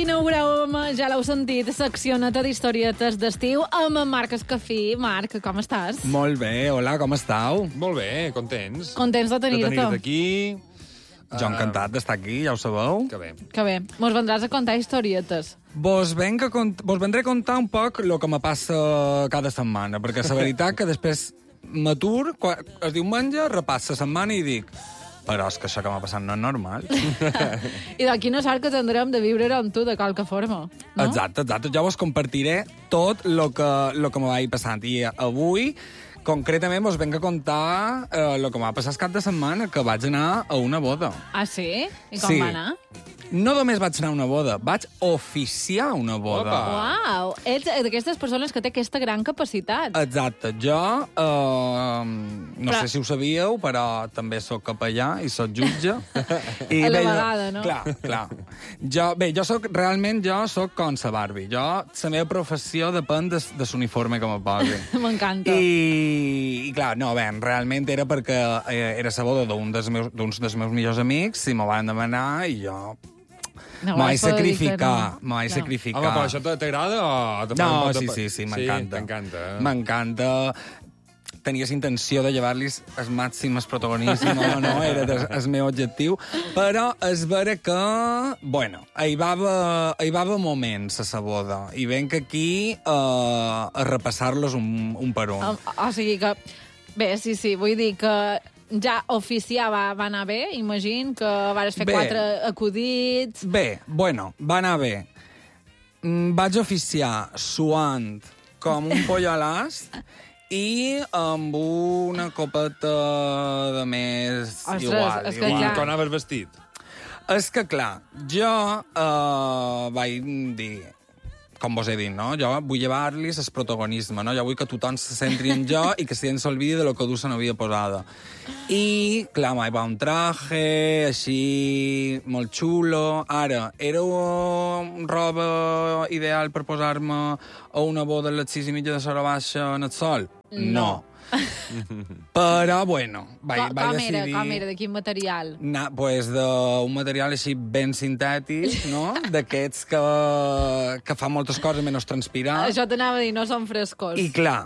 inaugurem, ja l'heu sentit, seccioneta d'historietes d'estiu amb en Marc Escafí. Marc, com estàs? Molt bé, hola, com estàu? Molt bé, contents. Contents de tenir-te. Aquí. Jo encantat d'estar aquí, ja ho sabeu. Que bé. Que bé. Mos vendràs a contar historietes. Vos vendré a contar un poc el que me passa cada setmana, perquè la veritat que després m'atur, el diumenge, repasso la setmana i dic però és que això que m'ha passat no és normal. I de quina sort que tindrem de viure amb tu de qualque forma, no? Exacte. Jo vos compartiré tot el que me vagi passant. I avui, concretament, vos venc a contar el que m'ha passat el cap de setmana, que vaig anar a una boda. Ah, sí? I com va anar? No només vaig anar a una boda, vaig oficiar una boda. Uau! Ets d'aquestes persones que té aquesta gran capacitat. Exacte. Jo, no sé si ho sabíeu, però també sóc capellà i sóc jutge. I a la vegada, no? Clar. Jo sóc com sa Barbie. La meva professió depèn de l'uniforme que me posi. M'encanta. I clar, no, bé, realment era perquè era la boda d'un dels meus millors amics i me van demanar i jo No, m'ho vaig sacrificar. Home, però això t'agrada o... No, sí, m'encanta. T'encanta. M'encanta. Tenies intenció de llevar-los el màxim protagonisme, no, era el meu objectiu, però és vera que, bueno, hi va haver moments a la boda, i venc aquí a repassar-los un per un. O sigui que, bé, sí, vull dir que ja oficiar va anar bé, imagino que vas fer 4 acudits... Bé, bueno, va anar bé. Vaig oficiar suant com un pollo a l'ast i amb una copeta de més. Ostres, igual. és que clar. Com anaves vestit? És que, clar, jo vaig dir, com vos he dit, no? Jo vull llevar-los el protagonisme, no? Jo vull que tothom se centri en jo i que se'n s'olvidi de lo que du la novia posada. I, clar, m'hi va un traje, així, molt xulo. Ara, era roba ideal per posar-me a una boda a les 6:30 de l'hora baixa en el sol? No. Però, bueno, vaig decidir... Com era? De quin material? Pues d'un material així ben sintètic, no? D'aquests que fa moltes coses menys transpirar. Això t'anava a dir, no són frescos. I clar,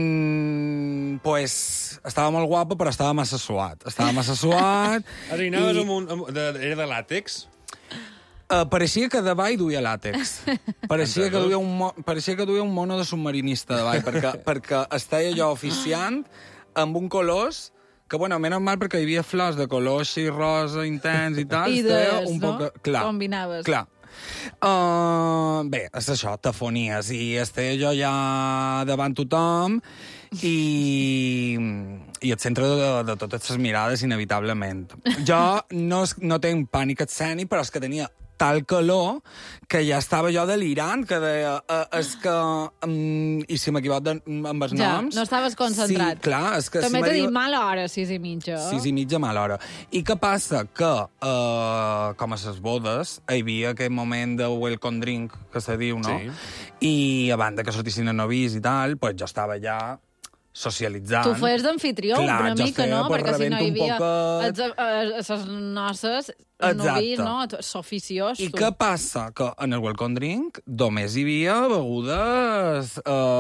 pues estava molt guapo, però estava massa suat. Anaves era de làtex? Pareixia que davall duia làtex. Pareixia que duia un mono de submarinista davall, perquè estava jo oficiant amb un colors que, bueno, menys mal perquè hi havia flors de color així rosa, intens i tal. Idees, un no? poc... Clar, combinaves. Clar. Bé, és això, tafonies, i estava jo ja davant tothom i el centre de totes les mirades, inevitablement. Jo no tinc pànic escènic, però és que tenia tal calor que ja estava jo delirant, que deia, és que... I si m'equivoco amb els noms... No estaves concentrat. Sí, clar, és que... També t'he dit mala hora, 6:30. 6:30, mala hora. I què passa? Que, com a les bodes, hi havia aquest moment de welcome drink, que se diu, no? Sí. I a banda que sortissin a novis i tal, pues jo estava ja socialitzant. Tu feies d'anfitrió una mica, no? Perquè si no hi havia les noces, novis, no? S'oficiós. I què passa? Que en el welcome drink només hi havia begudes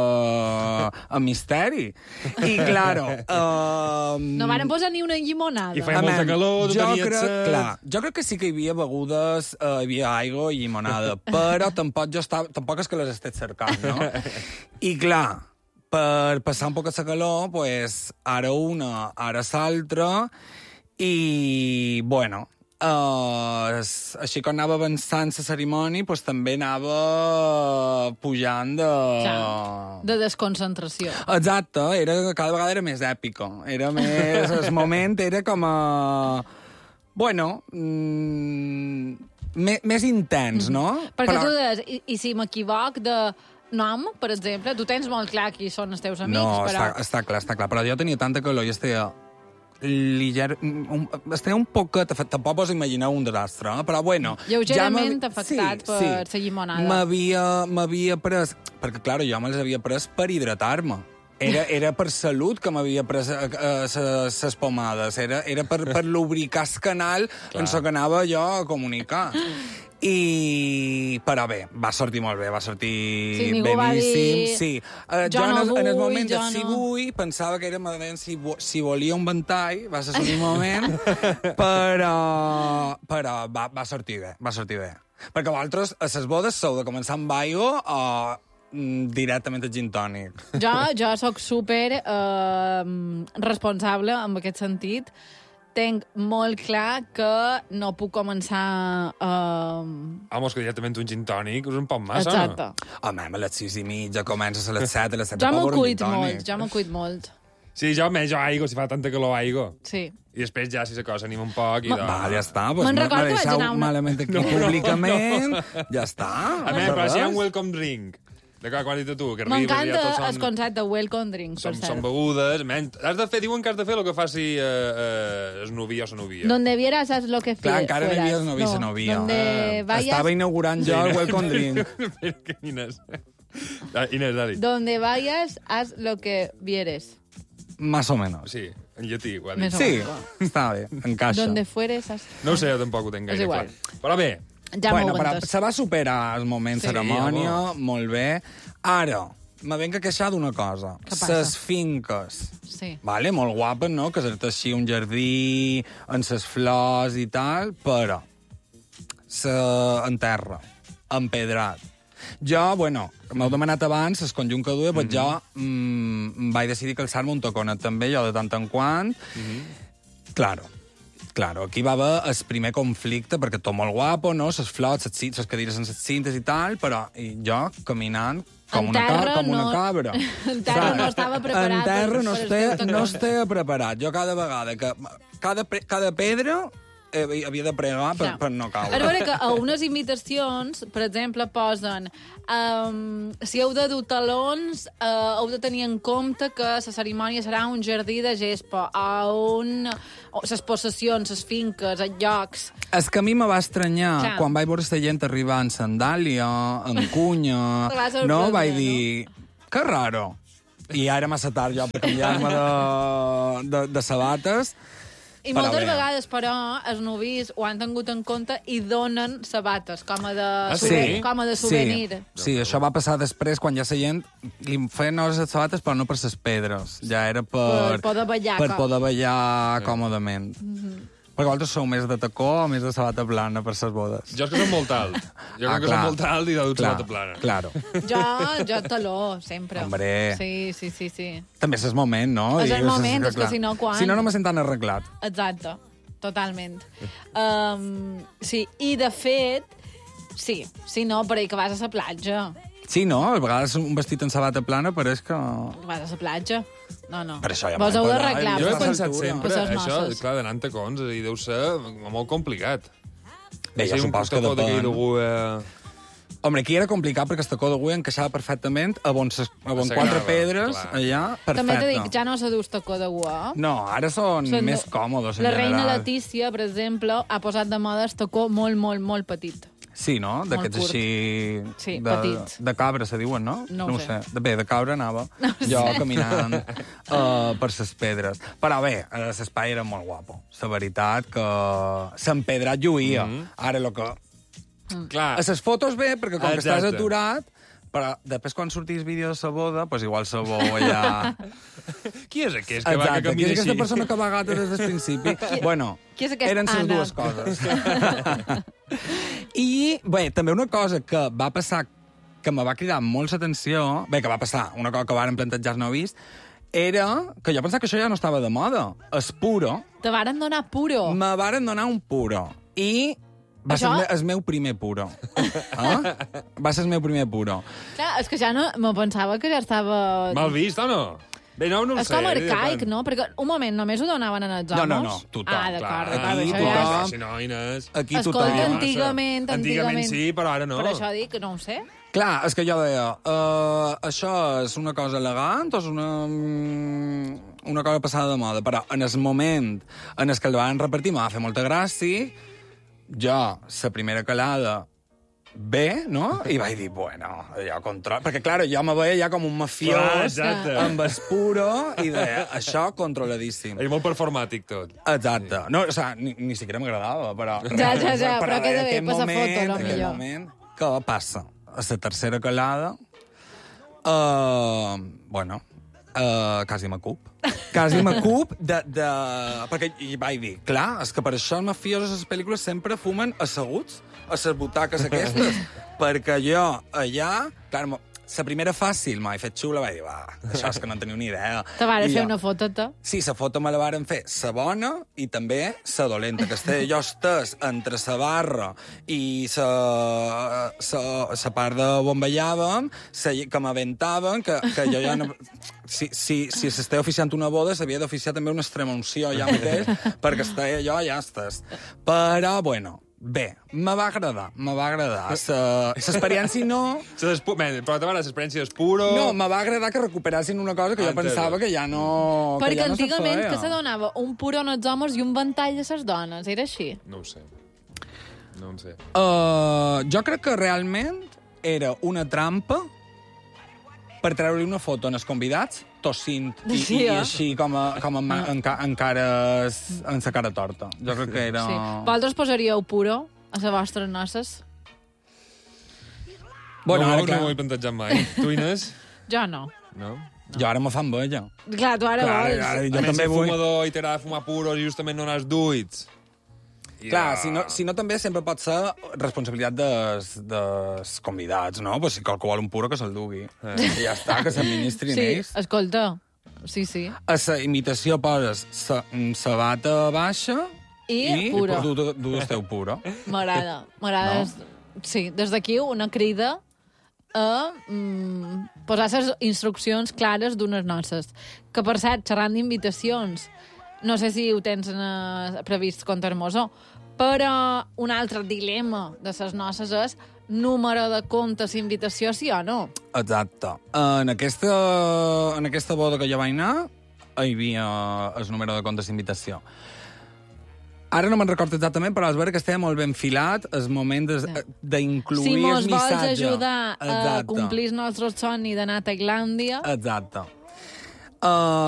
amb misteri. I, claro... No varen posar ni una llimonada. I feia molta calor, jo crec que sí que hi havia begudes, hi havia aigua i llimonada, però tampoc és que les estés cercant, no? I, clar, per passar un poc de calor, pues, ara una, ara l'altra, i, bueno, així que anava avançant la cerimònia, pues, també anava pujant de... De desconcentració. Exacte, cada vegada era més èpica. Era més... El moment era com a... Bueno... més intens, no? Perquè tu deies, i si m'equivoc de nom, per exemple, tu tens molt clar qui són els teus amics, no, però... està clar. Però jo tenia tanta calor i estava un poc... Tampoc vos imagineu un desastre, però bueno... Lleugerament afectat per la llimonada. M'havia pres... Perquè, clar, jo me'ls havia pres per hidratar-me. Era per salut que m'havia pres ses pomades. Era per lubricar el canal en el que anava jo a comunicar. I Però bé, va sortir molt bé, va sortir Sí, ningú va beníssim. dir, Sí. jo no en el vull, moment de jo si no. vull, pensava que era si volia un ventall, va ser un moment, però va sortir bé, va sortir bé. Perquè vosaltres, a les bodes, sou de començar amb aigua o directament a gin tònic? Jo sóc super responsable en aquest sentit. Tenc molt clar que no puc començar... Vamos, que directament un gin tònic és un poc massa, Exacte. no? Home, a les 6:30 comences a les 7, a les 7 Jo m'ho pot beure un cuid gin molt, tònic. jo m'ho cuid molt. Sí, jo menjo aigua, si fa tanta calor aigua. Sí. I després ja, si la cosa s'anima un poc... I Va, ja està. Pues Me'n recordo m'ha que vaig deixat anar una- malament aquí públicament. Ja està. A més, però si hi ha un welcome drink, de que quan has dit tu, que arribes i ja M'encanta tots el són... concepte de welcome drink, per Són cert. begudes, has de fer, diuen que has de fer el que faci el novi o la novia. Donde vieras haz lo que Clar, encara no hi havia novi i novia. Donde vayas, Estava inaugurant jo el welcome drink. Espera, que Inés... Inés, dale. donde vayas haz lo que vieres. Más o menos. Sí, en llatí, ho ha dit. Més o Sí, menys. està bé, encaixa. Donde fueres haz... No ho sé, jo tampoc ho tenc gaire És igual. clar. Però bé, Ja bueno, m'ho però entès. se va superar el moment Sí. cerimònia, Sí, molt bé. Ara, me venc a queixar d'una cosa. Què passa? Ses finques. Sí. Vale, molt guapes, no? Que és així un jardí, amb ses flors i tal, però en terra, empedrat. Jo, bueno, m'heu demanat abans, el conjunt que duia, doncs jo vaig decidir calçar-me un taconet també, jo de tant en quant. Claro, aquí va haver el primer conflicte, perquè tot molt guapo, no? Les flors, les cadires amb les cintes i tal, però jo caminant com En una, terra com una no- cabra. en terra no estava preparat En terra no, per el teu tacó. no estava preparat. Jo cada vegada que... Cada pedra havia de pregar per no És caure. veure que a unes invitacions, per exemple, posen si heu de dur talons, heu de tenir en compte que la cerimònia serà un jardí de gespa, o les possessions, les finques, els llocs... És que a mi me va estranyar Clar. quan vaig veure la gent arribar en sandàlia, en cunya... Te va sorprendre, no? Vaig dir... Que raro. I ja era massa tard jo per canviar-me de sabates. I Però moltes bé. vegades, però, els novis ho han tingut en compte i donen sabates com a de, sí? com a de souvenir. Sí, això va passar després, quan ja la gent li feien noves les sabates, però no per les pedres. Ja era Per poder ballar, per com. poder ballar còmodament. Perquè vosaltres sou més de tacó o més de sabata plana per les bodes? jo és que soc molt alt. Jo crec que soc molt alt i de dut sabata plana. Claro. Jo taló, sempre. Hombre. Sí. També és el moment, no? És el Dius, moment, és que clar. si no, quan? Si no, no me sent tan arreglat. Exacte, totalment. Sí, i de fet, sí, si no, per ahir que vas a la platja. Sí, no? A vegades un vestit en sabata plana pareix que... Vas a la platja. No. Per això ja Vos m'ho heu he d'arreglar. parat. Jo he a pensat l'altura. sempre, Per ses això, noces. clar, d'anar en tacons, i deu ser molt complicat. Bé, jo supos que Un tacó d'aquell depèn. d'algú... Home, aquí era complicat perquè el tacó d'avui encaixava perfectament a on S'agrada, quatre pedres, clar. allà, perfecte. També t'he dit, ja no se dus tacó de guà. No, ara són més còmodes, en La reina general. Letícia, per exemple, ha posat de moda el tacó molt petit. Sí, no? D'aquests curt. així... Sí, de, petits. de cabra, se diuen, no? No ho sé. Bé, de cabra anava. Jo caminant per ses pedres. Però bé, l'espai era molt guapo. La veritat que s'empedrat lluïa. Ara, el que... Clar, A les fotos bé, perquè com que estàs Exacte. aturat, però després quan sortís vídeo de la boda, pues igual la bo allà... qui és aquest que va que Exacte, qui camina és aquesta així? persona que va gata des del principi? Bueno, qui és aquest eren les Anna? dues coses. I, bé, també una cosa que va passar, que me va cridar molt l'atenció, bé, que va passar, una cosa que varen plantejar no vist, era que jo pensava que això ja no estava de moda. Es puro. Te varen donar puro. Me varen donar un puro. I va Això? ser el meu primer puro. Va ser el meu primer puro. Clar, és que ja no... Me pensava que ja estava... Mal vist, o no? Bé, no ho És sé. com arcaic, depèn. no? Perquè, un moment, només ho donaven en els homes? No, tothom, Ah, d'acord, clar. d'acord. Aquí Això ja és... tothom. Si no, Inés... Aquí Escolta, tothom. antigament... sí, però ara no. Per això dic que no ho sé. Clar, és que jo deia, això és una cosa elegant o és una cosa passada de moda? Però en el moment en el que el van repartir m'ha fer molta gràcia. Jo, la primera calada, bé, no? I vaig dir, bueno, allò control... Perquè, clar, jo me veia ja com un Clar, mafiós exacte. amb el puro i deia, això controladíssim. És molt performàtic, tot. Exacte. No, o sigui, ni siquiera m'agradava, però... Ja, però en queda bé, aquell passa moment, foto, no, en aquell millor. moment, Què passa? A la tercera calada, quasi m'acup. Quasi m'acup perquè hi vaig dir, clar, és que per això els mafiosos a les pel·lícules sempre fumen asseguts a les butaques aquestes, perquè jo allà, clar, la primera fàcil, m'he fet xula, vaig dir, això és que no teniu ni idea. Te van fer una fotota? Sí, la foto me la varen fer la bona i també la dolenta, que estava jo estès entre la barra i la part de on ballàvem, que m'aventaven, que jo ja no... Si s'estava oficiant una boda, s'havia d'oficiar també una extremunció ja mateix, perquè estava jo ja estès. Però, bueno... Bé, me va agradar. L'experiència no... Però també l'experiència és puro... No, me va agradar que recuperassin una cosa que jo pensava que ja no... Perquè ja no antigament se que se donava un puro als homes i un ventall a les dones, era així? No ho sé. Jo crec que realment era una trampa per treure-li una foto als convidats tossint i així com encara en sa cara torta. Jo crec que era... Sí. Vosaltres posaríeu puro a les vostres noces? Bueno, no clar. ho he plantejat mai. Tu, Inés? Jo no. No? Jo ara me fan vella. Clar, tu ara vols. Jo també vull... fumador i t'agrada fumar puro i justament no n'has duits. Clar, si no també sempre pot ser responsabilitat dels convidats, no? Pues si qualcú vol un puro, que se'l dugui. I ja està, que s'administrin ells. Sí, escolta, sí. A la imitació poses sabata baixa i puro. Du el teu puro. M'agrada. No? Sí, des d'aquí una crida a posar les instruccions clares d'unes noces. Que, per cert, xerrant d'invitacions, no sé si ho tens previst contar-nos-ho, però un altre dilema de les noces és número de comptes, invitació, sí o no? Exacte. En aquesta boda que jo vaig anar, hi havia el número de comptes invitació. Ara no me'n recordo exactament, però és vera que estava molt ben filat el moment d'incluir el missatge. Si mos vols ajudar a complir el nostre somni d'anar a Tailàndia... Exacte.